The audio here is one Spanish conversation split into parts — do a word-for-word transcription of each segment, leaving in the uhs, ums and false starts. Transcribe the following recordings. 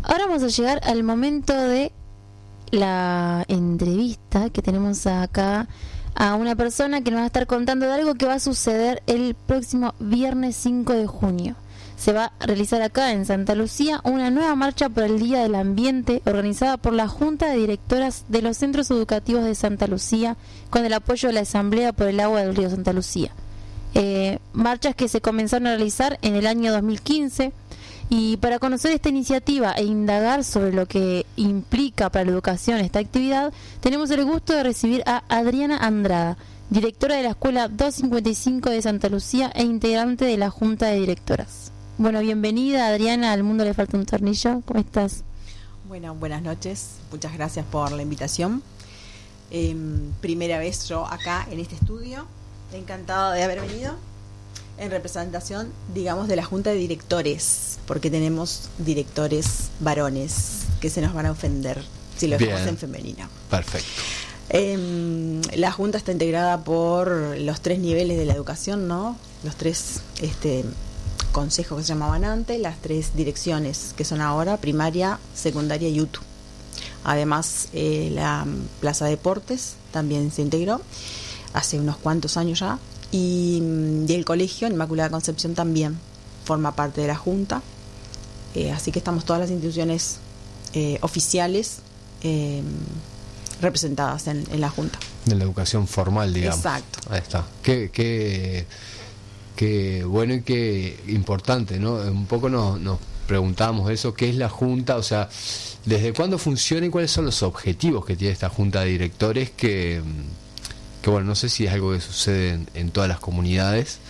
ahora vamos a llegar al momento de la entrevista que tenemos acá a una persona que nos va a estar contando de algo que va a suceder el próximo viernes cinco de junio. Se va a realizar acá en Santa Lucía una nueva marcha por el Día del Ambiente organizada por la Junta de Directoras de los Centros Educativos de Santa Lucía con el apoyo de la Asamblea por el Agua del Río Santa Lucía. Eh, marchas que se comenzaron a realizar en el año dos mil quince. Y para conocer esta iniciativa e indagar sobre lo que implica para la educación esta actividad, tenemos el gusto de recibir a Adriana Andrada, directora de la Escuela doscientos cincuenta y cinco de Santa Lucía e integrante de la Junta de Directoras. Bueno, bienvenida Adriana al Mundo Le Falta un Tornillo. ¿Cómo estás? Bueno, buenas noches. Muchas gracias por la invitación. Eh, primera vez yo acá en este estudio. Encantada de haber venido en representación, digamos, de la Junta de Directores, porque tenemos directores varones que se nos van a ofender si lo dejamos en femenino. Perfecto. Eh, la Junta está integrada por los tres niveles de la educación, ¿no? Los tres este, consejos que se llamaban antes, las tres direcciones que son ahora, primaria, secundaria y U T U. Además, eh, la Plaza Deportes también se integró hace unos cuantos años ya. Y, y el colegio Inmaculada Concepción también forma parte de la Junta, eh, así que estamos todas las instituciones eh, oficiales eh, representadas en, en la Junta. De la educación formal, digamos. Exacto. Ahí está. Qué, qué, qué bueno y qué importante, ¿no? Un poco nos, nos preguntamos eso, ¿qué es la Junta? O sea, ¿desde cuándo funciona y cuáles son los objetivos que tiene esta Junta de Directores que... que bueno, no sé si es algo que sucede en, en todas las comunidades,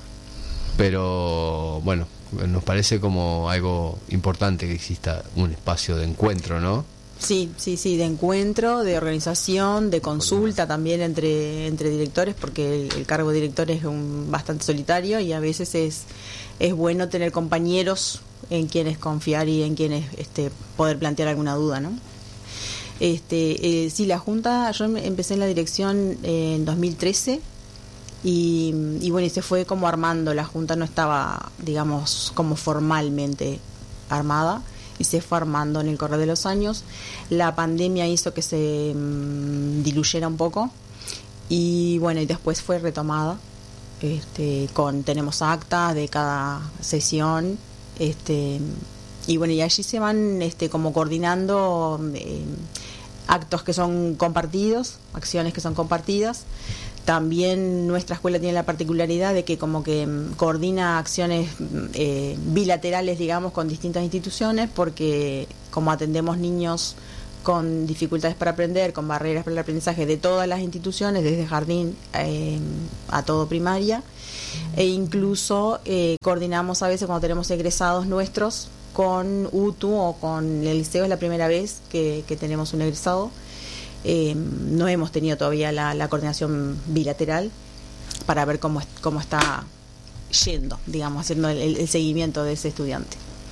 pero bueno, nos parece como algo importante que exista un espacio de encuentro, ¿no? Sí, sí, sí, de encuentro, de organización, de consulta también entre entre directores, porque el, el cargo de director es un bastante solitario y a veces es es bueno tener compañeros en quienes confiar y en quienes este poder plantear alguna duda, ¿no? Este, eh, sí, la Junta, yo empecé en la dirección eh, en dos mil trece y, y bueno, y se fue como armando. La Junta no estaba, digamos, como formalmente armada y se fue armando en el correr de los años. La pandemia hizo que se mmm, diluyera un poco y bueno, y después fue retomada. Este, con tenemos actas de cada sesión, este, y bueno, y allí se van este, como coordinando eh, actos que son compartidos, acciones que son compartidas. También nuestra escuela tiene la particularidad de que como que um, coordina acciones eh, bilaterales, digamos, con distintas instituciones, porque como atendemos niños con dificultades para aprender, con barreras para el aprendizaje de todas las instituciones, desde jardín eh, a todo primaria, e incluso eh, coordinamos a veces cuando tenemos egresados nuestros con U T U o con el liceo. Es la primera vez que, que tenemos un egresado. Eh, no hemos tenido todavía la, la coordinación bilateral para ver cómo, cómo está yendo, digamos, haciendo el, el seguimiento de ese estudiante.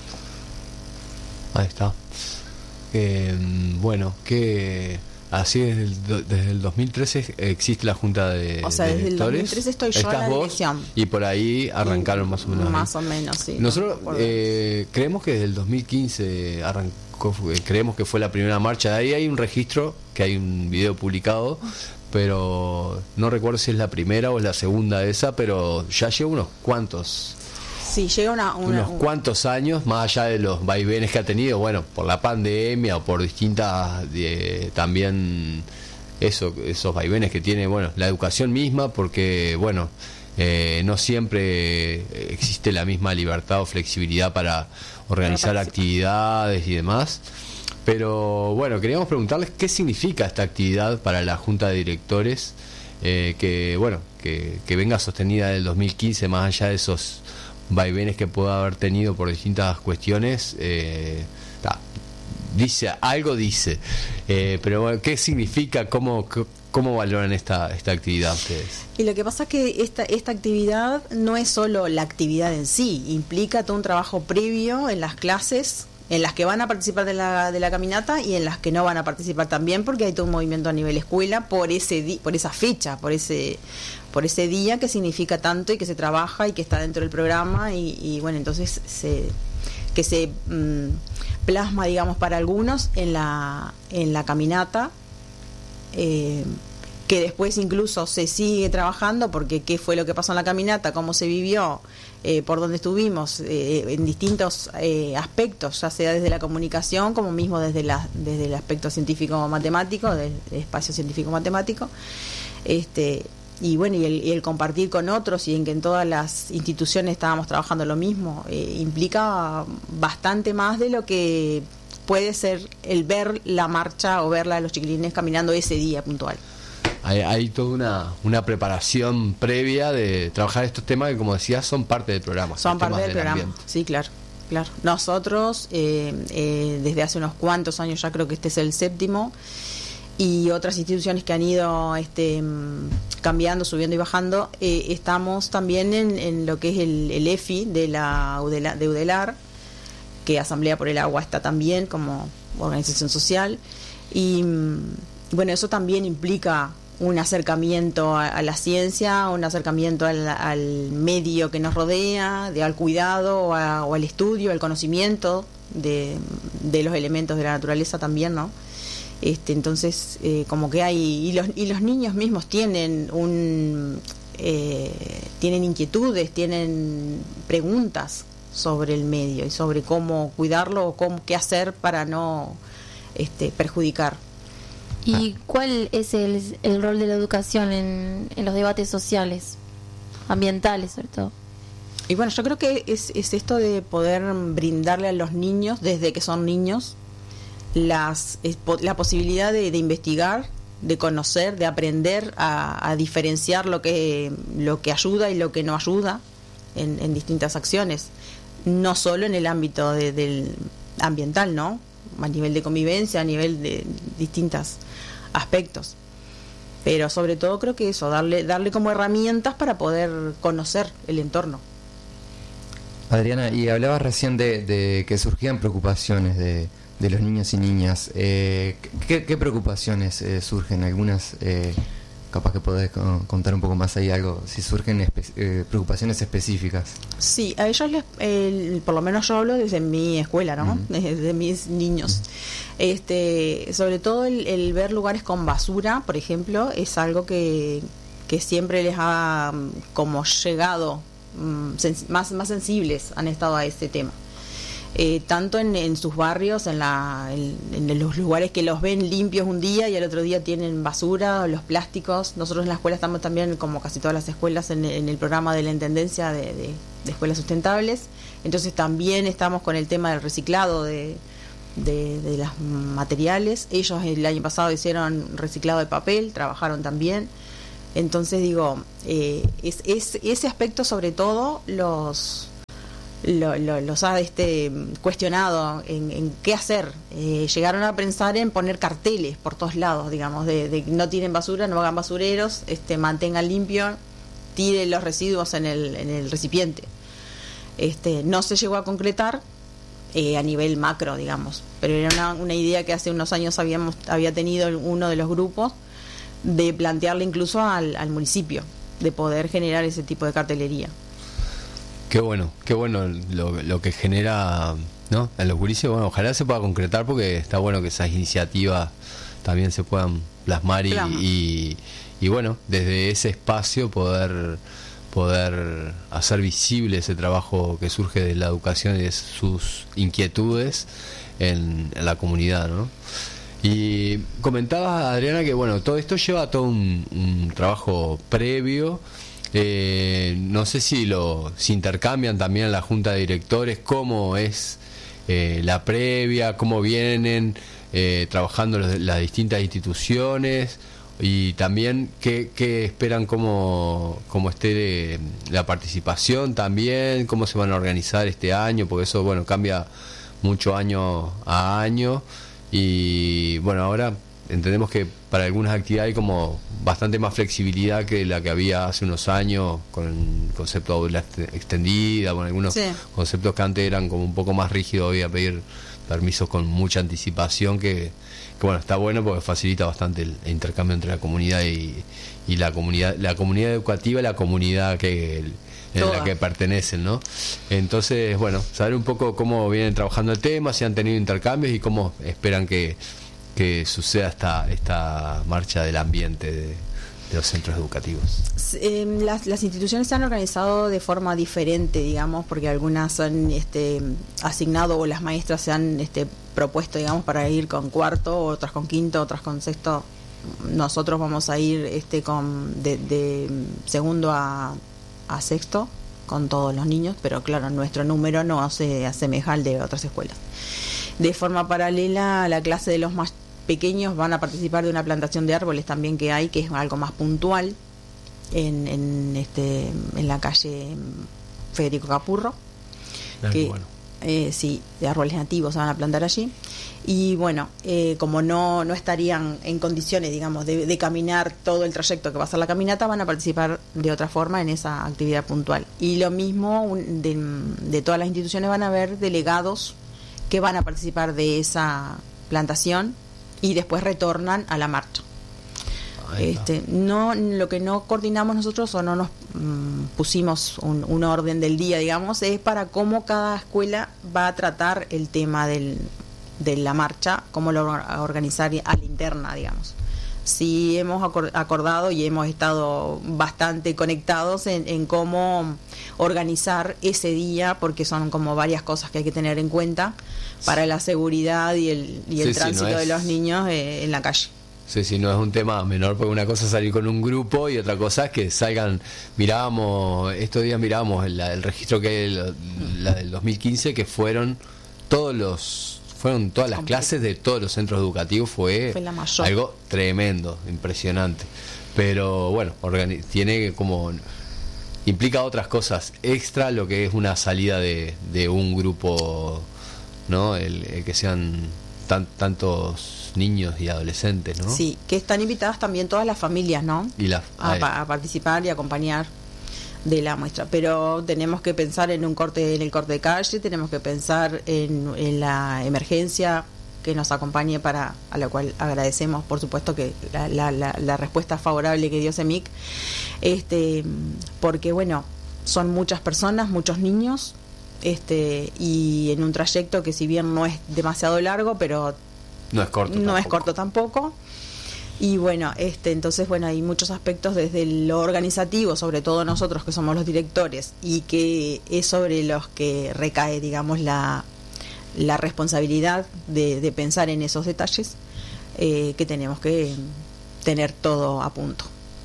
Ahí está. Eh, bueno, que así desde el, desde el dos mil trece existe la Junta de O sea, de desde directores. el dos mil trece estoy yo en la vos, dirección. Y por ahí arrancaron y, más o menos. Más ahí. o menos, sí. Nosotros no, eh, creemos que desde el dos mil quince arrancó, creemos que fue la primera marcha. De ahí hay un registro, que hay un video publicado, pero no recuerdo si es la primera o es la segunda de esa, pero ya lleva unos cuantos... Sí, llega una, una, unos cuantos años, más allá de los vaivenes que ha tenido, bueno, por la pandemia o por distintas, eh, también eso, esos vaivenes que tiene, bueno, la educación misma, porque, bueno, eh, no siempre existe la misma libertad o flexibilidad para organizar actividades y demás. Pero, bueno, queríamos preguntarles qué significa esta actividad para la Junta de Directores, eh, que, bueno, que, que venga sostenida del dos mil quince, más allá de esos vaivenes que pueda haber tenido por distintas cuestiones. eh, ta, dice algo dice eh, pero bueno, ¿qué significa? ¿Cómo, cómo valoran esta esta actividad ustedes? Y lo que pasa es que esta esta actividad no es solo la actividad en sí, implica todo un trabajo previo en las clases, en las que van a participar de la de la caminata y en las que no van a participar también, porque hay todo un movimiento a nivel escuela por ese di, por esa fecha, por ese por ese día que significa tanto y que se trabaja y que está dentro del programa y, y bueno, entonces se que se mmm, plasma, digamos, para algunos en la, en la caminata, eh, que después incluso se sigue trabajando, porque qué fue lo que pasó en la caminata, cómo se vivió, eh, por dónde estuvimos, eh, en distintos eh, aspectos, ya sea desde la comunicación como mismo desde, la, desde el aspecto científico-matemático, del espacio científico-matemático, este, y bueno, y el, y el compartir con otros, y en que en todas las instituciones estábamos trabajando lo mismo, eh, implica bastante más de lo que puede ser el ver la marcha o verla a los chiquilines caminando ese día puntual. Hay, hay toda una, una preparación previa de trabajar estos temas que, como decías, son parte del programa. Son parte del, del programa, ambiente. Sí, claro, claro. Nosotros, eh, eh, desde hace unos cuantos años, ya creo que este es el séptimo, y otras instituciones que han ido este, cambiando, subiendo y bajando, eh, estamos también en, en lo que es el, el E F I de la Udela, de UDELAR, que Asamblea por el Agua está también como organización social, y bueno, eso también implica un acercamiento a, a la ciencia, un acercamiento al, al medio que nos rodea, de, al cuidado o, a, o al estudio, al conocimiento de, de los elementos de la naturaleza también, ¿no? Este, entonces, eh, como que hay, y los, y los niños mismos tienen un eh, tienen inquietudes, tienen preguntas sobre el medio y sobre cómo cuidarlo o cómo, qué hacer para no este, perjudicar. ¿Y cuál es el, el rol de la educación en, en los debates sociales, ambientales sobre todo? Y bueno, yo creo que es, es esto de poder brindarle a los niños, desde que son niños, las es, la posibilidad de, de investigar, de conocer, de aprender a, a diferenciar lo que, lo que ayuda y lo que no ayuda en, en distintas acciones, no solo en el ámbito de, del ambiental, ¿no? A nivel de convivencia, a nivel de distintas aspectos, pero sobre todo creo que eso, darle darle como herramientas para poder conocer el entorno. Adriana, y hablabas recién de, de que surgían preocupaciones de, de los niños y niñas. Eh, ¿qué, ¿Qué preocupaciones eh, surgen? Algunas, eh, capaz que podés contar un poco más ahí algo, si surgen espe- eh, preocupaciones específicas. Sí, a ellos les, eh, por lo menos yo hablo desde mi escuela, ¿no? Uh-huh. Desde mis niños. Uh-huh. Este, sobre todo el, el ver lugares con basura, por ejemplo, es algo que, que siempre les ha como llegado, um, sens- más, más sensibles han estado a este tema. Eh, tanto en, en sus barrios, en, la, en, en los lugares que los ven limpios un día y al otro día tienen basura, los plásticos. Nosotros en la escuela estamos también, como casi todas las escuelas, en, en el programa de la Intendencia de, de, de Escuelas Sustentables. Entonces también estamos con el tema del reciclado de, de, de los materiales. Ellos el año pasado hicieron reciclado de papel, trabajaron también. Entonces digo, eh, es, es ese aspecto sobre todo los... Lo, lo, los ha este, cuestionado en, en qué hacer. Eh, llegaron a pensar en poner carteles por todos lados, digamos, de, de no tiren basura, no hagan basureros, este, mantengan limpio, tiren los residuos en el, en el recipiente. Este, no se llegó a concretar eh, a nivel macro, digamos, pero era una, una idea que hace unos años habíamos había tenido uno de los grupos de plantearle incluso al, al municipio, de poder generar ese tipo de cartelería. Qué bueno, qué bueno lo, lo que genera, ¿no? En los gurises. Bueno, ojalá se pueda concretar, porque está bueno que esas iniciativas también se puedan plasmar y, y, y bueno, desde ese espacio poder poder hacer visible ese trabajo que surge de la educación y de sus inquietudes en, en la comunidad, ¿no? Y comentabas, Adriana, que bueno, todo esto lleva todo un, un trabajo previo. Eh, no sé si lo si intercambian también en la junta de directores, cómo es eh, la previa, cómo vienen eh, trabajando los, las distintas instituciones, y también qué, qué esperan, cómo, cómo esté de, la participación también, cómo se van a organizar este año, porque eso bueno cambia mucho año a año. Y bueno, ahora entendemos que para algunas actividades hay como bastante más flexibilidad que la que había hace unos años, con el concepto de la extendida, con algunos sí. conceptos que antes eran como un poco más rígidos, había pedir permisos con mucha anticipación, que, que bueno, está bueno porque facilita bastante el, el intercambio entre la comunidad y, y la comunidad la comunidad educativa y la comunidad que en Toda. la que pertenecen, ¿no? Entonces, bueno, saber un poco cómo vienen trabajando el tema, si han tenido intercambios y cómo esperan que, que suceda esta, esta marcha del ambiente de, de los centros educativos. Eh, las, las instituciones se han organizado de forma diferente, digamos, porque algunas han este, asignado o las maestras se han este, propuesto, digamos, para ir con cuarto, otras con quinto, otras con sexto. Nosotros vamos a ir este, con de, de segundo a, a sexto con todos los niños, pero claro, nuestro número no se asemeja al de otras escuelas. De forma paralela, la clase de los más pequeños van a participar de una plantación de árboles también que hay, que es algo más puntual en, en este en la calle Federico Capurro. Ah, que, bueno. eh, sí, de árboles nativos se van a plantar allí. Y bueno, eh, como no, no estarían en condiciones, digamos, de, de caminar todo el trayecto que va a ser la caminata, van a participar de otra forma en esa actividad puntual. Y lo mismo un, de, de todas las instituciones, van a haber delegados que van a participar de esa plantación y después retornan a la marcha. Este, no, lo que no coordinamos nosotros o no nos mmm, pusimos un, un orden del día, digamos, es para cómo cada escuela va a tratar el tema del, de la marcha, cómo lo va a organizar a la interna, digamos. Sí hemos acordado y hemos estado bastante conectados en, en cómo organizar ese día, porque son como varias cosas que hay que tener en cuenta para la seguridad y el, y el sí, tránsito sí, no es... de los niños eh, en la calle. Sí, sí, no es un tema menor, porque una cosa es salir con un grupo y otra cosa es que salgan, mirábamos, estos días mirábamos el, el registro que hay, el, la del dos mil quince, que fueron todos los, fueron todas las clases de todos los centros educativos, fue, fue la mayor. Algo tremendo, impresionante. Pero bueno, organi- tiene como, implica otras cosas extra lo que es una salida de, de un grupo, ¿no? El, el que sean tan, tantos niños y adolescentes, ¿no? Sí, que están invitadas también todas las familias, ¿no? Y la, a, a participar y acompañar de la muestra. Pero tenemos que pensar en un corte, en el corte de calle, tenemos que pensar en, en la emergencia que nos acompañe, para a la cual agradecemos, por supuesto, que la, la, la, la respuesta favorable que dio CEMIC, este, porque bueno, son muchas personas, muchos niños, este, y en un trayecto que si bien no es demasiado largo, pero no es corto no tampoco. es corto tampoco. Y bueno, este, entonces bueno, hay muchos aspectos desde lo organizativo, sobre todo nosotros que somos los directores, y que es sobre los que recae, digamos, la, la responsabilidad de, de pensar en esos detalles, eh, que tenemos que tener todo a punto.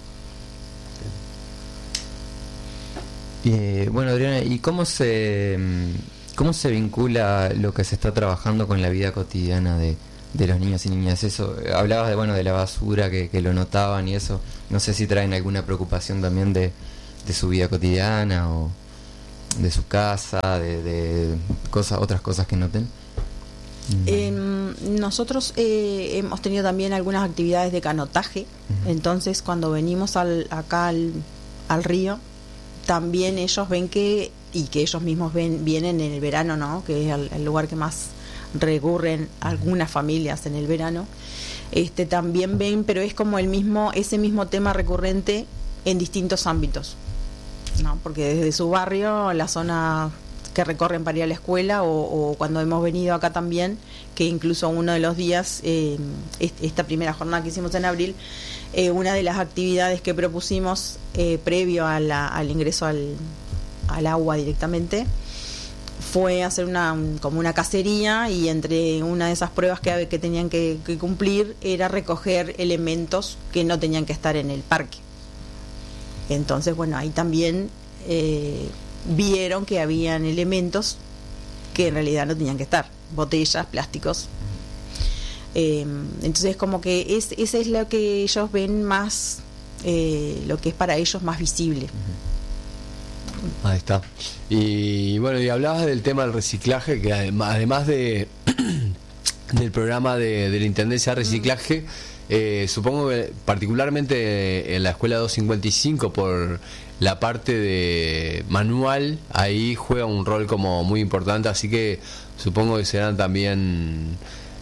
Eh, bueno, Adriana, ¿y cómo se cómo se vincula lo que se está trabajando con la vida cotidiana de, de los niños y niñas? Eso, hablabas de bueno de la basura, que, que lo notaban y eso. No sé si traen alguna preocupación también de, de su vida cotidiana o de su casa, de, de cosas, otras cosas que noten. Eh, nosotros eh, hemos tenido también algunas actividades de canotaje. Uh-huh. Entonces cuando venimos al, acá al, al río, también ellos ven que, y que ellos mismos ven, vienen en el verano, ¿no? Que es el, el lugar que más recurren algunas familias en el verano. Este, también ven, pero es como el mismo, ese mismo tema recurrente en distintos ámbitos, ¿no? Porque desde su barrio, la zona que recorren para ir a la escuela, o, o cuando hemos venido acá también, que incluso uno de los días, eh, esta primera jornada que hicimos en abril, eh, una de las actividades que propusimos eh, previo a la, al ingreso al, al agua directamente fue hacer una como una cacería, y entre una de esas pruebas que, que tenían que, que cumplir era recoger elementos que no tenían que estar en el parque. Entonces, bueno, ahí también eh, vieron que habían elementos que en realidad no tenían que estar, botellas, plásticos. Eh, entonces, como que es, ese es lo que ellos ven más, eh, lo que es para ellos más visible. Ahí está. Y bueno, y hablabas del tema del reciclaje, que además, además de del programa de, de la Intendencia de Reciclaje, eh, supongo que particularmente en la Escuela doscientos cincuenta y cinco, por la parte de manual, ahí juega un rol como muy importante, así que supongo que serán también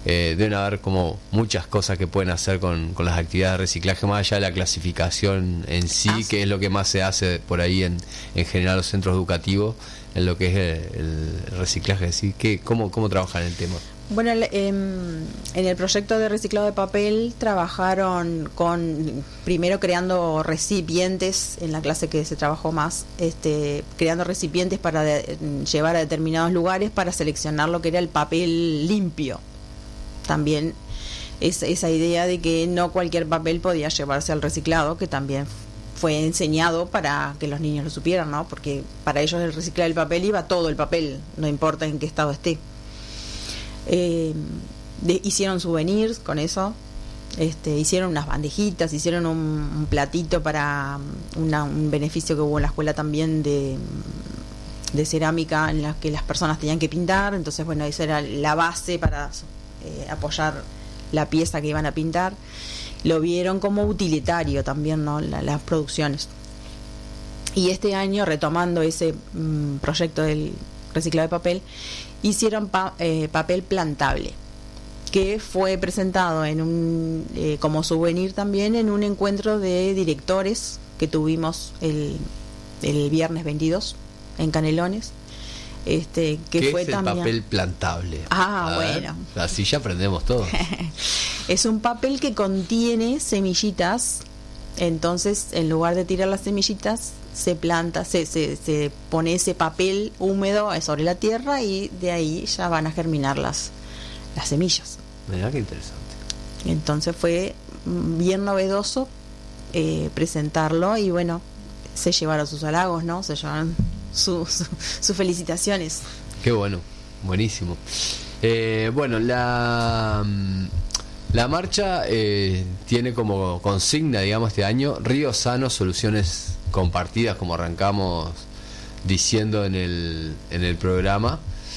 eh, deben haber como muchas cosas que pueden hacer con, con las actividades de reciclaje, más allá de la clasificación en sí, ah, que es lo que más se hace por ahí en, en general los centros educativos, en lo que es el, el reciclaje. ¿Sí? ¿Qué, cómo, ¿Cómo trabajan el tema? Bueno, eh, en el proyecto de reciclado de papel trabajaron con, primero creando recipientes, en la clase que se trabajó más, este, creando recipientes para de, llevar a determinados lugares para seleccionar lo que era el papel limpio. También es, esa idea de que no cualquier papel podía llevarse al reciclado, que también fue enseñado para que los niños lo supieran, ¿no? Porque para ellos el reciclar el papel iba todo el papel, no importa en qué estado esté. Eh, de, hicieron souvenirs con eso, este, hicieron unas bandejitas, hicieron un, un platito para una, un beneficio que hubo en la escuela también de, de cerámica, en la que las personas tenían que pintar. Entonces, bueno, esa era la base para eh, apoyar la pieza que iban a pintar. Lo vieron como utilitario también, ¿no? La, las producciones. Y este año, retomando ese mm, proyecto del reciclado de papel, hicieron pa, eh, papel plantable, que fue presentado en un eh, como souvenir también en un encuentro de directores que tuvimos el, el viernes veintidós en Canelones. Este, que ¿Qué fue es el también papel plantable? Ah, a bueno. Ver, así ya aprendemos todo. Es un papel que contiene semillitas. Entonces, en lugar de tirar las semillitas, se planta, se, se, se pone ese papel húmedo sobre la tierra y de ahí ya van a germinar las, las semillas. Mirá qué interesante. Entonces fue bien novedoso eh, presentarlo y bueno, se llevaron sus halagos, ¿no? Se llevaron sus su, su felicitaciones. Qué bueno, buenísimo. Eh, bueno, la... La marcha eh, tiene como consigna, digamos, este año, Río Sano, soluciones compartidas, como arrancamos diciendo en el, en el programa.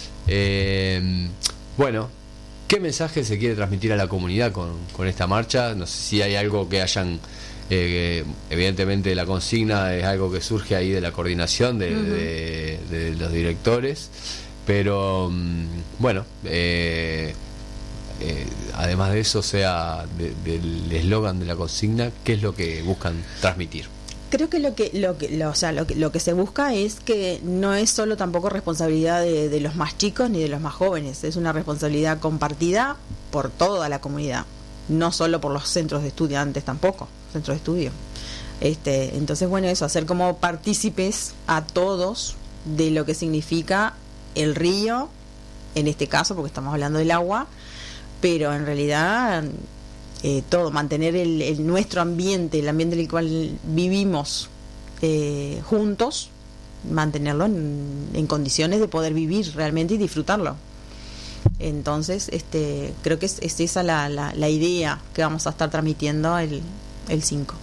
Eh, bueno, ¿qué mensaje se quiere transmitir a la comunidad con, con esta marcha? No sé si hay algo que hayan... Eh, evidentemente la consigna es algo que surge ahí de la coordinación de, uh-huh. de, de los directores, pero bueno... Eh, Eh, además de eso, sea de, del eslogan de la consigna, ¿qué es lo que buscan transmitir? Creo que lo que lo que lo, o sea, lo que lo que se busca es que no es solo tampoco responsabilidad de, de los más chicos ni de los más jóvenes, es una responsabilidad compartida por toda la comunidad, no solo por los centros de estudiantes tampoco, centros de estudio. Este, entonces, bueno, eso, hacer como partícipes a todos de lo que significa el río, en este caso, porque estamos hablando del agua, pero en realidad eh, todo, mantener el, el nuestro ambiente, el ambiente en el cual vivimos eh, juntos, mantenerlo en, en condiciones de poder vivir realmente y disfrutarlo. Entonces, este, creo que es, es esa la, la, la idea que vamos a estar transmitiendo el, el cinco.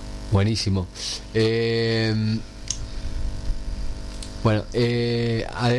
Buenísimo. Eh, bueno, eh, además